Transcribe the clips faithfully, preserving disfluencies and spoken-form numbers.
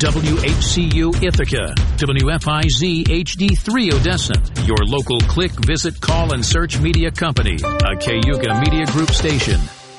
W H C U Ithaca, W F I Z H D three Odessa, your local click, visit, call, and search media company, a Cayuga Media Group station.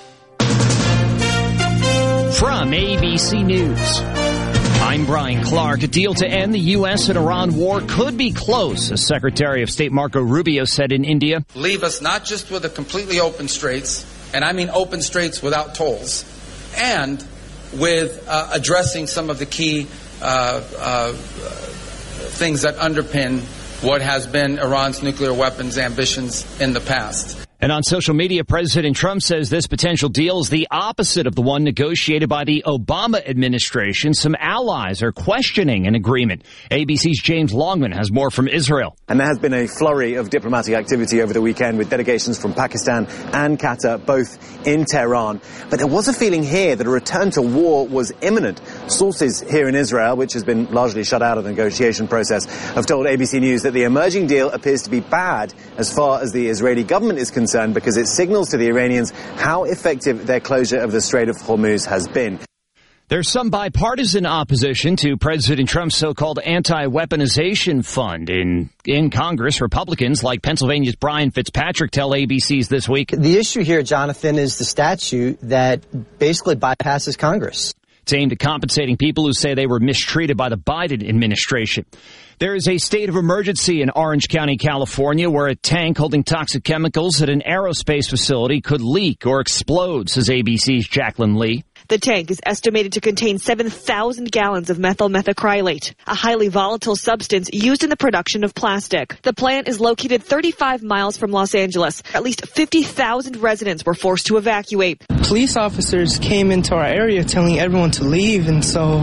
From A B C News, I'm Brian Clark. A deal to end the U S and Iran war could be close, as Secretary of State Marco Rubio said in India. Leave us not just with a completely open straits, and I mean open straits without tolls, and with uh, addressing some of the key uh, uh, things that underpin what has been Iran's nuclear weapons ambitions in the past. And on social media, President Trump says this potential deal is the opposite of the one negotiated by the Obama administration. Some allies are questioning an agreement. A B C's James Longman has more from Israel. And there has been a flurry of diplomatic activity over the weekend with delegations from Pakistan and Qatar, both in Tehran. But there was a feeling here that a return to war was imminent. Sources here in Israel, which has been largely shut out of the negotiation process, have told A B C News that the emerging deal appears to be bad as far as the Israeli government is concerned, because it signals to the Iranians how effective their closure of the Strait of Hormuz has been. There's some bipartisan opposition to President Trump's so-called anti-weaponization fund in in Congress. Republicans like Pennsylvania's Brian Fitzpatrick tell A B C's This Week. The issue here, Jonathan, is the statute that basically bypasses Congress. It's aimed at compensating people who say they were mistreated by the Biden administration. There is a state of emergency in Orange County, California, where a tank holding toxic chemicals at an aerospace facility could leak or explode, says A B C's Jacqueline Lee. The tank is estimated to contain seven thousand gallons of methyl methacrylate, a highly volatile substance used in the production of plastic. The plant is located thirty-five miles from Los Angeles. At least fifty thousand residents were forced to evacuate. Police officers came into our area telling everyone to leave, and so,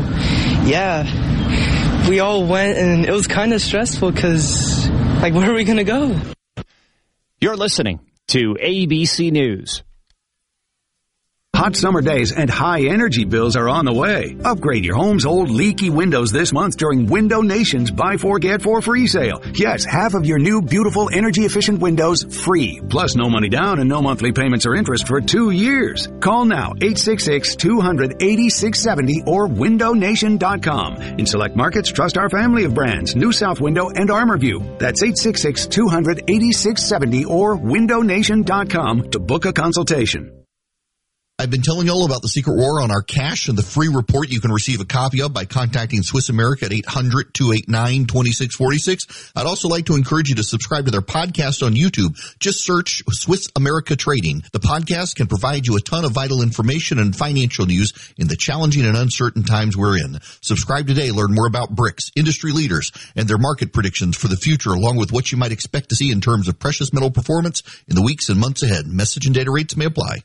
yeah, we all went, and it was kind of stressful because, like, where are we going to go? You're listening to A B C News. Hot summer days and high energy bills are on the way. Upgrade your home's old leaky windows this month during Window Nation's Buy Four Get Four free sale. Yes, half of your new beautiful energy efficient windows free. Plus no money down and no monthly payments or interest for two years. Call now eight six six, two hundred, eighty-six seventy or window nation dot com. In select markets, trust our family of brands, New South Window and ArmorView. That's eight six six, two hundred, eighty-six seventy or window nation dot com to book a consultation. I've been telling you all about the secret war on our cash and the free report you can receive a copy of by contacting Swiss America at eight hundred, two eight nine, two six four six. I'd also like to encourage you to subscribe to their podcast on YouTube. Just search Swiss America Trading. The podcast can provide you a ton of vital information and financial news in the challenging and uncertain times we're in. Subscribe today. Learn more about BRICS, industry leaders, and their market predictions for the future, along with what you might expect to see in terms of precious metal performance in the weeks and months ahead. Message and data rates may apply.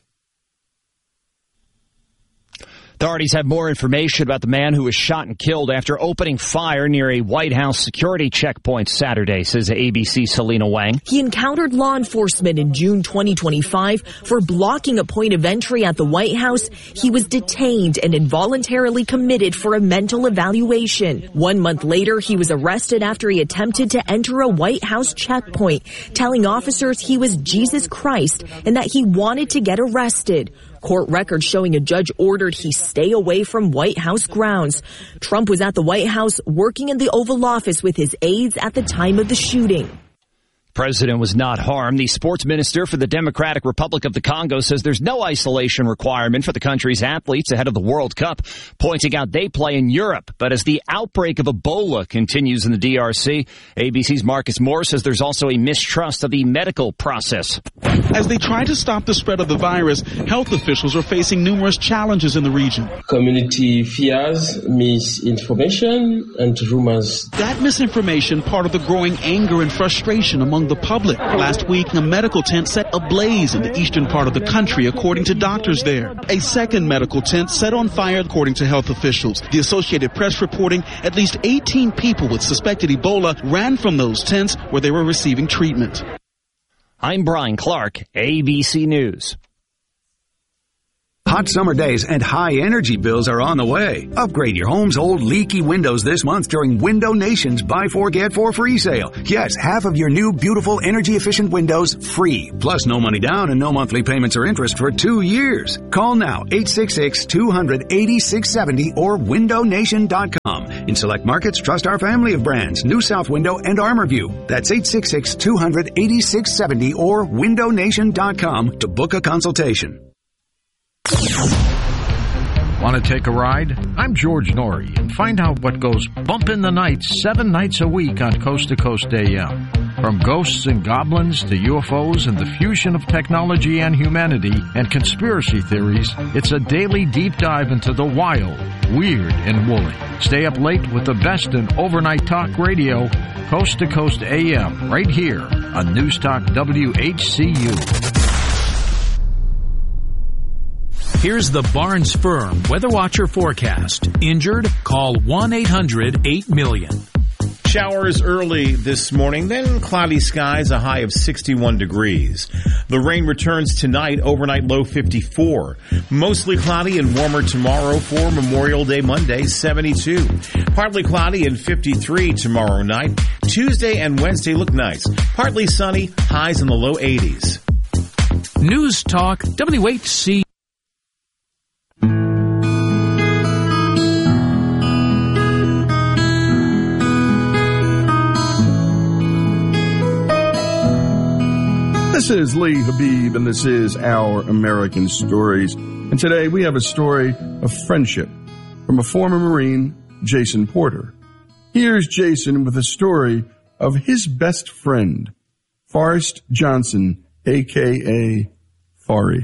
Authorities have more information about the man who was shot and killed after opening fire near a White House security checkpoint Saturday, says A B C's Selena Wang. He encountered law enforcement in June twenty twenty-five for blocking a point of entry at the White House. He was detained and involuntarily committed for a mental evaluation. One month later, he was arrested after he attempted to enter a White House checkpoint, telling officers he was Jesus Christ and that he wanted to get arrested. Court records showing a judge ordered he stay away from White House grounds. Trump was at the White House working in the Oval Office with his aides at the time of the shooting. The president was not harmed. The sports minister for the Democratic Republic of the Congo says there's no isolation requirement for the country's athletes ahead of the World Cup, pointing out they play in Europe. But as the outbreak of Ebola continues in the D R C, A B C's Marcus Moore says there's also a mistrust of the medical process. As they try to stop the spread of the virus, health officials are facing numerous challenges in the region. Community fears, misinformation, and rumors. That misinformation, part of the growing anger and frustration among the public. Last week, a medical tent set ablaze in the eastern part of the country, according to doctors there. A second medical tent set on fire, according to health officials. The Associated Press reporting at least eighteen people with suspected Ebola ran from those tents where they were receiving treatment. I'm Brian Clark, A B C News. Hot summer days and high energy bills are on the way. Upgrade your home's old leaky windows this month during Window Nation's Buy Four Get Four free sale. Yes, half of your new beautiful energy efficient windows free. Plus no money down and no monthly payments or interest for two years. Call now eight six six, two hundred, eighty-six seventy or window nation dot com. In select markets, trust our family of brands, New South Window and ArmorView. That's eight six six, two hundred, eighty-six seventy or window nation dot com to book a consultation. Want to take a ride? I'm George Norrie, and find out what goes bump in the night seven nights a week on Coast to Coast A M. From ghosts and goblins to U F Os and the fusion of technology and humanity and conspiracy theories, it's a daily deep dive into the wild, weird, and woolly. Stay up late with the best in overnight talk radio, Coast to Coast A M, right here on News Talk W H C U. Here's the Barnes Firm Weather Watcher forecast. Injured? Call one eight hundred eight million. Showers early this morning, then cloudy skies, a high of sixty-one degrees. The rain returns tonight, overnight low fifty-four. Mostly cloudy and warmer tomorrow for Memorial Day Monday, seventy-two. Partly cloudy and fifty-three tomorrow night. Tuesday and Wednesday look nice. Partly sunny, highs in the low eighties. News Talk W H C. This is Lee Habib, and this is Our American Stories. And today we have a story of friendship from a former Marine, Jason Porter. Here's Jason with a story of his best friend, Forrest Johnson, a k a. Fari.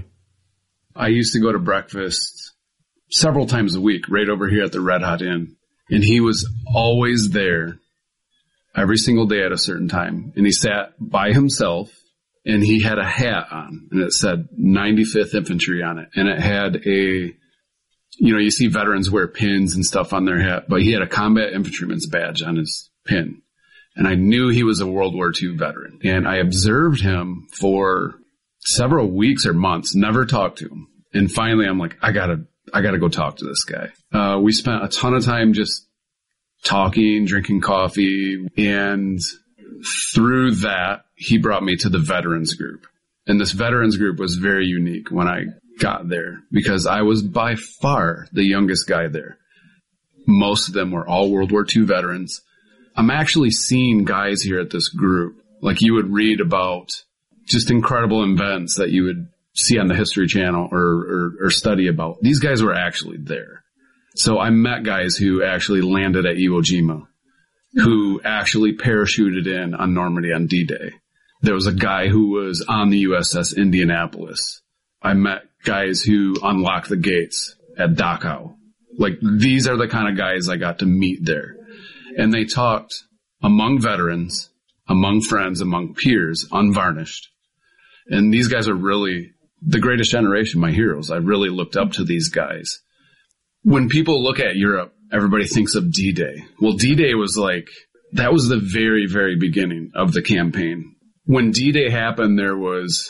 I used to go to breakfast several times a week right over here at the Red Hot Inn, and he was always there every single day at a certain time, and he sat by himself. And he had a hat on, and it said ninety-fifth Infantry on it. And it had a, you know, you see veterans wear pins and stuff on their hat, but he had a combat infantryman's badge on his pin. And I knew he was a World War Two veteran. And I observed him for several weeks or months, never talked to him. And finally, I'm like, I gotta, I gotta go talk to this guy. Uh, we spent a ton of time just talking, drinking coffee, and through that, he brought me to the veterans group. And this veterans group was very unique when I got there because I was by far the youngest guy there. Most of them were all World War Two veterans. I'm actually seeing guys here at this group, like you would read about just incredible events that you would see on the History Channel or, or, or study about. These guys were actually there. So I met guys who actually landed at Iwo Jima, who actually parachuted in on Normandy on D-Day. There was a guy who was on the U S S Indianapolis. I met guys who unlocked the gates at Dachau. Like, these are the kind of guys I got to meet there. And they talked among veterans, among friends, among peers, unvarnished. And these guys are really the greatest generation, my heroes. I really looked up to these guys. When people look at Europe, everybody thinks of D-Day. Well, D-Day was like, that was the very, very beginning of the campaign. When D-Day happened, there was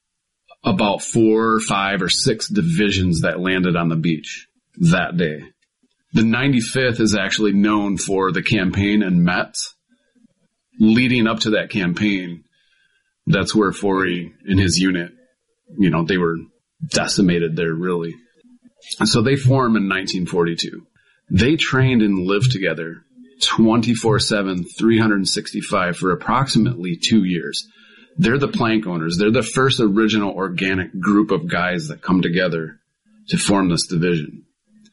about four, five, or six divisions that landed on the beach that day. The ninety-fifth is actually known for the campaign in Metz. Leading up to that campaign, that's where Faury and his unit, you know, they were decimated there, really. And so they formed in nineteen forty-two. They trained and lived together twenty-four seven, three hundred sixty-five for approximately two years. They're the plank owners. They're the first original organic group of guys that come together to form this division.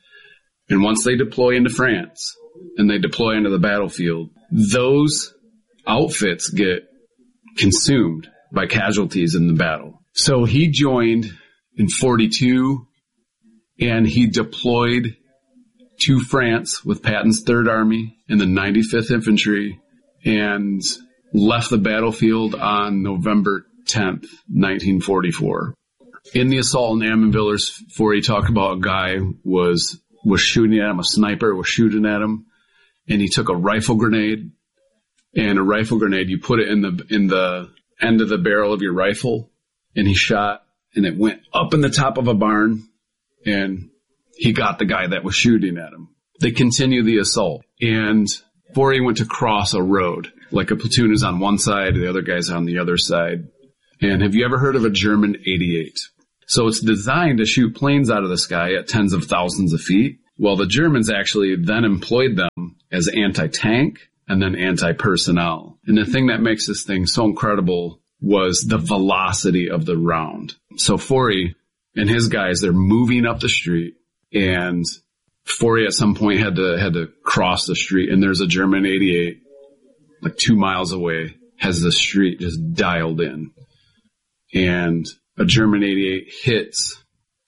And once they deploy into France and they deploy into the battlefield, those outfits get consumed by casualties in the battle. So he joined in forty-two and he deployed to France with Patton's Third Army and the ninety-fifth Infantry and left the battlefield on November tenth, nineteen forty-four. In the assault in Amiens, Faury talked about a guy was was shooting at him, a sniper was shooting at him, and he took a rifle grenade, and a rifle grenade, you put it in the in the end of the barrel of your rifle, and he shot, and it went up in the top of a barn, and he got the guy that was shooting at him. They continue the assault, and Forey went to cross a road. Like a platoon is on one side, the other guy's on the other side. And have you ever heard of a German eighty-eight? So it's designed to shoot planes out of the sky at tens of thousands of feet. Well, the Germans actually then employed them as anti-tank and then anti-personnel. And the thing that makes this thing so incredible was the velocity of the round. So Forey and his guys, they're moving up the street, and Forey at some point had to had to cross the street, and there's a German eighty-eight like two miles away, has the street just dialed in. And a German eighty-eight hits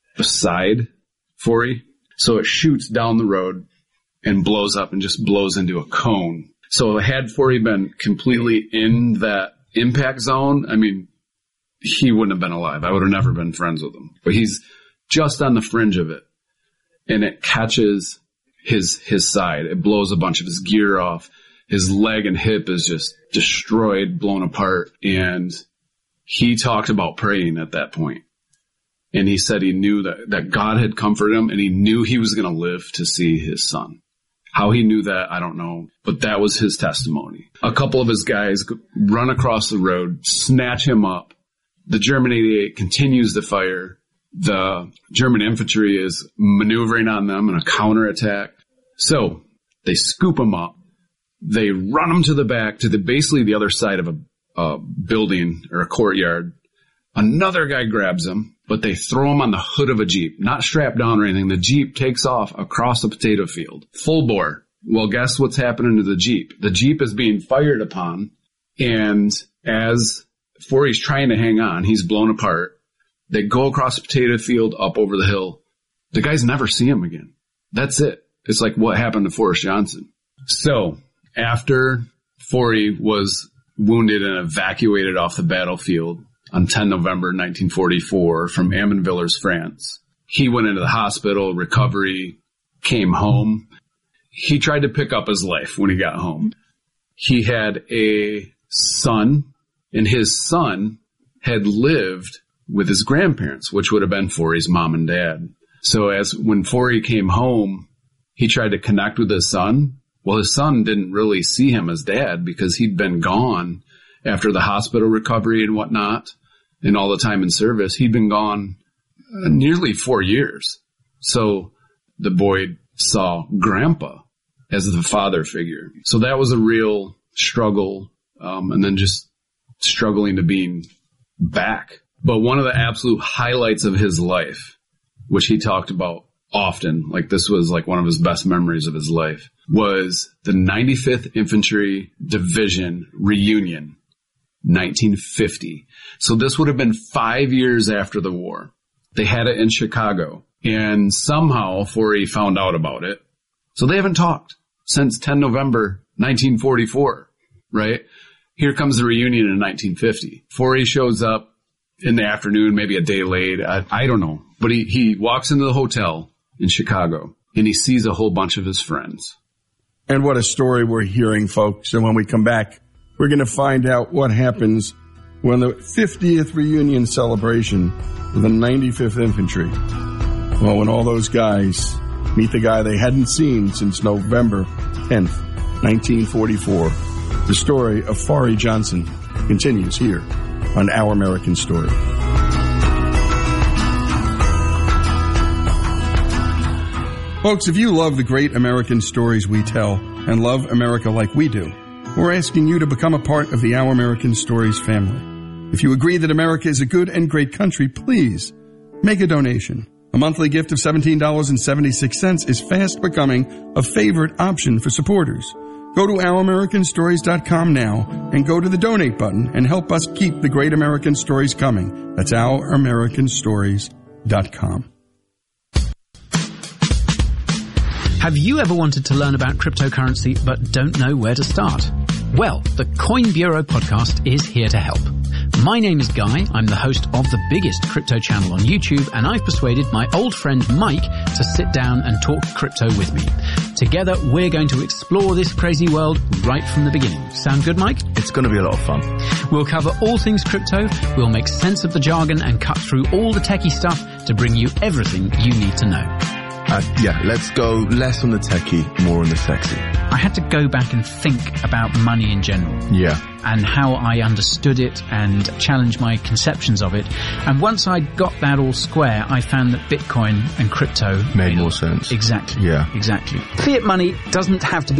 beside Forey, so it shoots down the road and blows up and just blows into a cone. So had Forey been completely in that impact zone, I mean, he wouldn't have been alive. I would have never been friends with him. But he's just on the fringe of it, and it catches his his side. It blows a bunch of his gear off. His leg and hip is just destroyed, blown apart, and he talked about praying at that point. And he said he knew that, that God had comforted him, and he knew he was going to live to see his son. How he knew that, I don't know, but that was his testimony. A couple of his guys run across the road, snatch him up. The German eighty-eight continues to fire. The German infantry is maneuvering on them in a counterattack. So they scoop him up. They run him to the back, to the basically the other side of a, a building or a courtyard. Another guy grabs him, but they throw him on the hood of a Jeep, not strapped down or anything. The Jeep takes off across the potato field, full bore. Well, guess what's happening to the Jeep? The Jeep is being fired upon, and as Forey's trying to hang on, he's blown apart. They go across the potato field, up over the hill. The guys never see him again. That's it. It's like what happened to Forrest Johnson. So after Forey was wounded and evacuated off the battlefield on the tenth of November nineteen forty-four from Amanvillers, France, he went into the hospital, recovery, came home. He tried to pick up his life when he got home. He had a son, and his son had lived with his grandparents, which would have been Forey's mom and dad. So as when Forey came home, he tried to connect with his son. Well, his son didn't really see him as dad because he'd been gone after the hospital recovery and whatnot, and all the time in service. He'd been gone uh, nearly four years. So the boy saw Grandpa as the father figure. So that was a real struggle, um, and then just struggling to being back. But one of the absolute highlights of his life, which he talked about often, like this was like one of his best memories of his life, was the ninety-fifth Infantry Division reunion, nineteen fifty. So this would have been five years after the war. They had it in Chicago, and somehow Forey found out about it. So they haven't talked since the tenth of November nineteen forty-four, right? Here comes the reunion in nineteen fifty. Forey shows up in the afternoon, maybe a day late. I, I don't know. But he, he walks into the hotel in Chicago, and he sees a whole bunch of his friends. And what a story we're hearing, folks. And when we come back, we're going to find out what happens when the fiftieth reunion celebration of the ninety-fifth Infantry. Well, when all those guys meet the guy they hadn't seen since November tenth, nineteen forty-four. The story of Forey Johnson continues here on Our American Story. Folks, if you love the great American stories we tell and love America like we do, we're asking you to become a part of the Our American Stories family. If you agree that America is a good and great country, please make a donation. A monthly gift of seventeen dollars and seventy-six cents is fast becoming a favorite option for supporters. Go to our american stories dot com now and go to the donate button and help us keep the great American stories coming. That's our american stories dot com. Have you ever wanted to learn about cryptocurrency but don't know where to start? Well, the Coin Bureau podcast is here to help. My name is Guy. I'm the host of the biggest crypto channel on YouTube, and I've persuaded my old friend Mike to sit down and talk crypto with me. Together, we're going to explore this crazy world right from the beginning. Sound good, Mike? It's going to be a lot of fun. We'll cover all things crypto, we'll make sense of the jargon and cut through all the techie stuff to bring you everything you need to know. Uh, yeah, let's go less on the techie, more on the sexy. I had to go back and think about money in general. Yeah. And how I understood it and challenge my conceptions of it. And once I got that all square, I found that Bitcoin and crypto made more sense. Exactly. Yeah. Exactly. Fiat money doesn't have to be